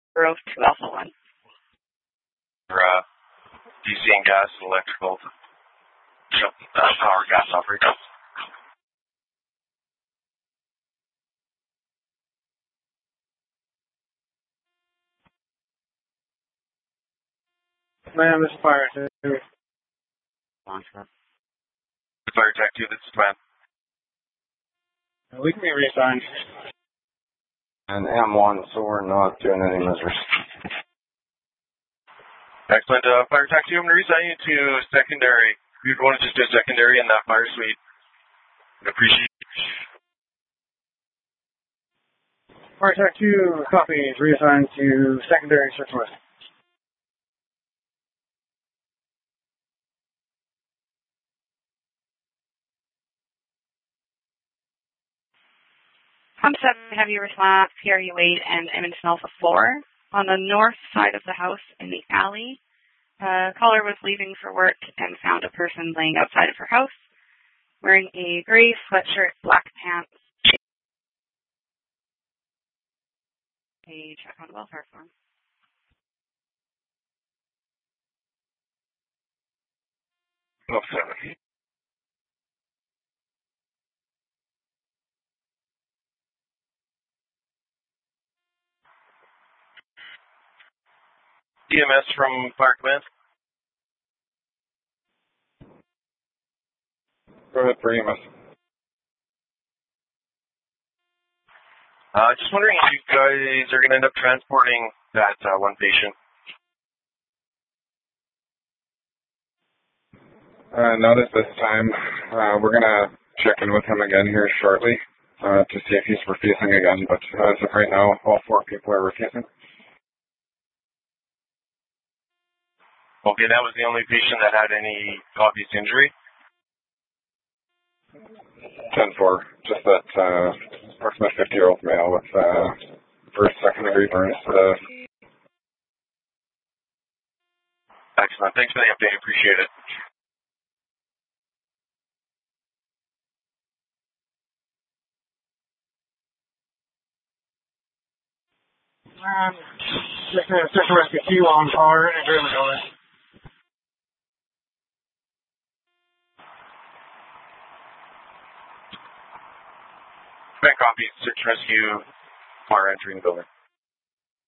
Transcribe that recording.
Grove 2 Alpha 1. For DC and gas and electrical power gas operators. Ma'am, this is Fire 2. Fire Tech 2, this is Glenn. We can be reassigned. And M1, so we're not doing any measures. Excellent. Fire Tech 2, I'm going to reassign you to secondary. If you'd want to just do a secondary in that fire suite, I'd appreciate it. Fire Tech 2 copies, reassigned to secondary search list. Com 7 heavy response, PRU 8 and Edmonton Alpha 4. On the north side of the house in the alley, caller was leaving for work and found a person laying outside of her house wearing a gray sweatshirt, black pants, a check on welfare form. Oh, 7. EMS from Fire Command. Go ahead for EMS. Just wondering if you guys are going to end up transporting that one patient. Not at this time. We're going to check in with him again here shortly to see if he's refusing again, but as of right now, all 4 people are refusing. Okay, that was the only patient that had any obvious injury? 10-4, just that approximately 50-year-old male with first, second-degree burns. Excellent. Thanks for the update. Appreciate it. Search and rescue 2 on car, entering the building. Bank copy, search and rescue, car entering the building.